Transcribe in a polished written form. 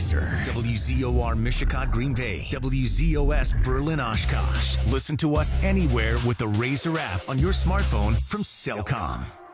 Mercer, WZOR Mishicot, Green Bay, WZOS Berlin, Oshkosh. Listen to us anywhere with the Razor app on your smartphone from Cellcom.